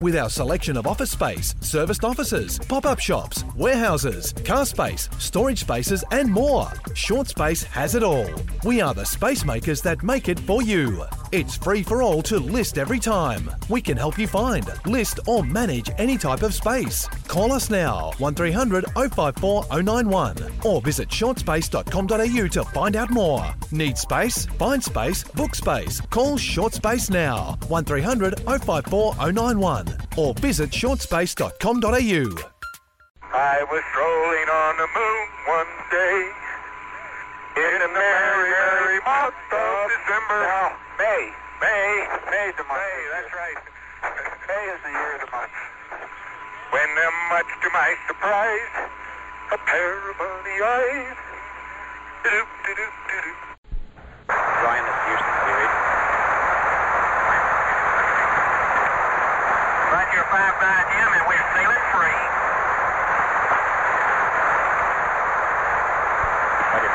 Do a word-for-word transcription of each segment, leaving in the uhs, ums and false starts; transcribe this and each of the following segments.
With our selection of office space, serviced offices, pop-up shops, warehouses, car space, storage spaces and more, Short Space has it all. We are the space makers that make it for you. It's free for all to list every time. We can help you find, list or manage any type of space. Call us now, one three hundred oh five four oh nine one or visit short space dot com dot a u to find out more. Need space? Find space, book space. Call Short Space now, one three hundred oh five four oh nine one or visit short space dot com dot a u. I was strolling on the moon one day in the merry, merry month of December. Now, May. May. May's the month. May, that's right. May is the year of the month. When, uh, much to my surprise, a pair of bunny eyes. Do-do, do-do, do-do. Ryan, this is Houston. How do you read? Roger, five nine Jim, and we're sailing free. Roger.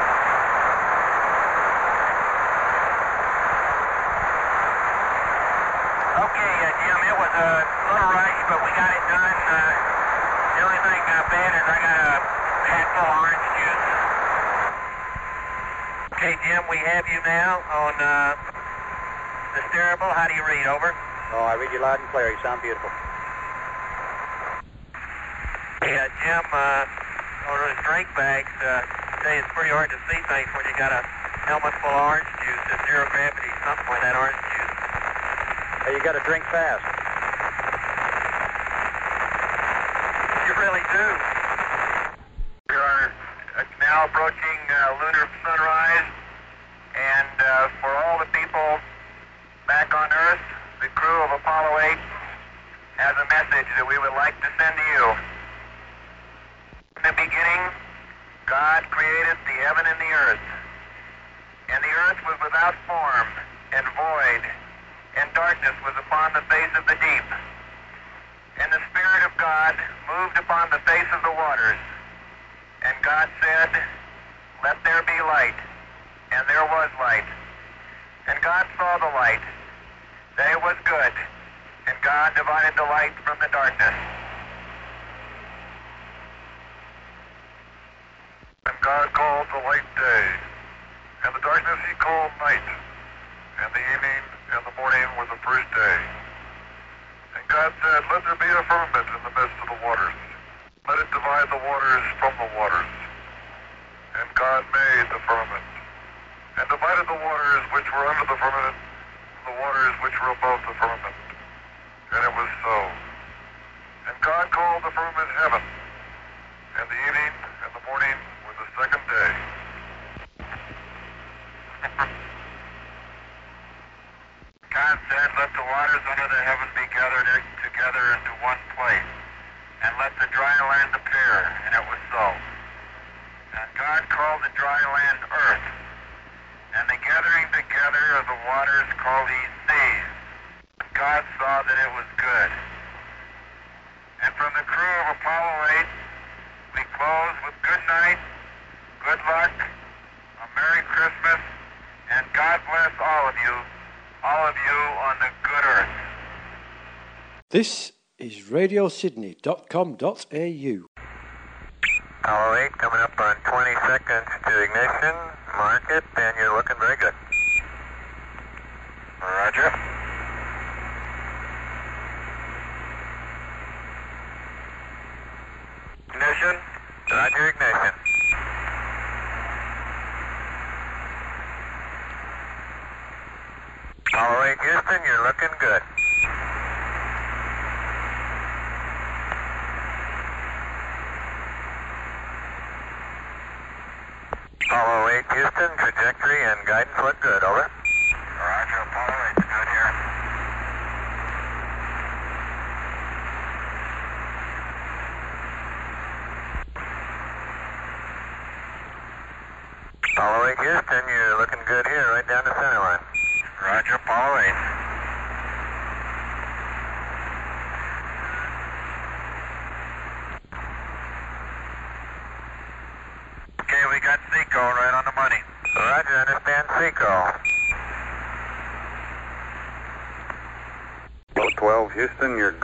Okay, uh, Jim, it was a little rush, but we got it done. Uh, the only thing uh, bad is I got a handful of orange juice. Okay, Jim, we have you now on uh, the steerable. How do you read? Over. Oh, I read you loud and clear. You sound beautiful. Yeah, Jim, uh, on those drink bags, uh, say it's pretty hard to see things when you got a helmet full of orange juice. There's zero gravity, something with that orange juice. Hey, you got to drink fast. You really do. We are now approaching uh, lunar sunrise, and uh, for all the people back on Earth, the crew of Apollo eight has a message that we would like to send to you. In the beginning, God created the heaven and the earth, and the earth was without form and void, and darkness was upon the face of the deep. And the Spirit of God moved upon the face of the waters, and God said, "Let there be light," and there was light. And God saw the light, that it was good, and God divided the light from the darkness. And God called the light day, and the darkness he called night, and the evening and the morning were the first day. And God said, "Let there be a firmament in the midst of the waters. Let it divide the waters from the waters." And God made the firmament, and divided the waters which were under the firmament from the waters which were above the firmament. And it was so. And God called the firmament heaven, and the evening and the morning were the second day. God said, "Let the waters under the heaven be gathered together into one place, and let the dry land appear." And it was so. And God called the dry land earth, and the gathering together of the waters called he seas. God saw that it was good. And from the crew of Apollo eight, we close with good night, good luck, a Merry Christmas, and God bless all of you, all of you on the good earth. This is radio sydney dot com dot a u. Apollo eight coming up on twenty seconds to ignition. Mark it, and you're looking very good. Roger. Ignition. Roger, ignition. Apollo eight Houston, you're looking good. Apollo eight Houston, trajectory and guidance look good, over. Roger, Apollo eight, good here. Apollo eight Houston, you're looking good here, right down the center line. Roger, Apollo eight. Okay, we got Seco right on the money. Roger, understand Seco. twelve Houston, you're